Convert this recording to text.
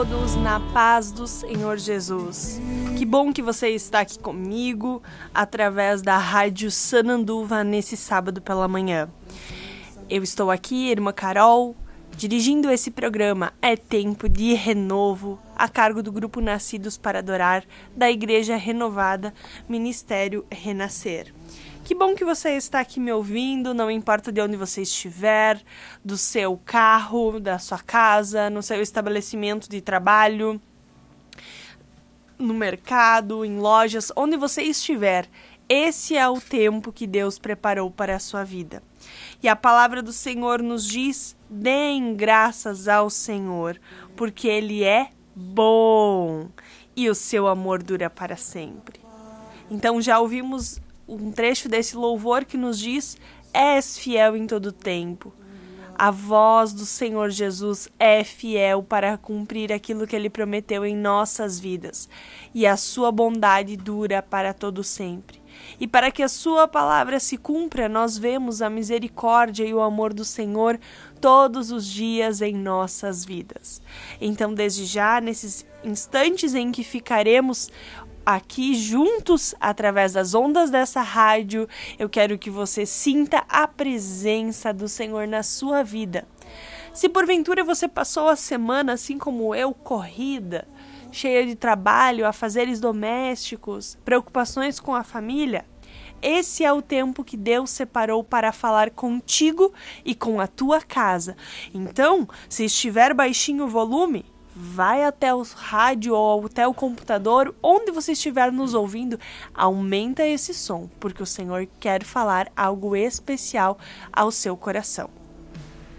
Todos na paz do Senhor Jesus. Que bom que você está aqui comigo através da Rádio Sananduva nesse sábado pela manhã. Eu estou aqui, irmã Carol, dirigindo esse programa É Tempo de Renovo, a cargo do Grupo Nascidos para Adorar, da Igreja Renovada, Ministério Renascer. Que bom que você está aqui me ouvindo, não importa de onde você estiver, do seu carro, da sua casa, no seu estabelecimento de trabalho, no mercado, em lojas, onde você estiver. Esse é o tempo que Deus preparou para a sua vida. E a palavra do Senhor nos diz: deem graças ao Senhor, porque Ele é bom e o seu amor dura para sempre. Então já ouvimos um trecho desse louvor que nos diz: és fiel em todo tempo. A voz do Senhor Jesus é fiel para cumprir aquilo que Ele prometeu em nossas vidas. E a sua bondade dura para todo sempre. E para que a sua palavra se cumpra, nós vemos a misericórdia e o amor do Senhor todos os dias em nossas vidas. Então, desde já, nesses instantes em que ficaremos aqui juntos, através das ondas dessa rádio, eu quero que você sinta a presença do Senhor na sua vida. Se porventura você passou a semana, assim como eu, corrida, cheia de trabalho, afazeres domésticos, preocupações com a família, esse é o tempo que Deus separou para falar contigo e com a tua casa. Então, se estiver baixinho o volume, vai até o rádio ou até o computador, onde você estiver nos ouvindo, aumenta esse som, porque o Senhor quer falar algo especial ao seu coração.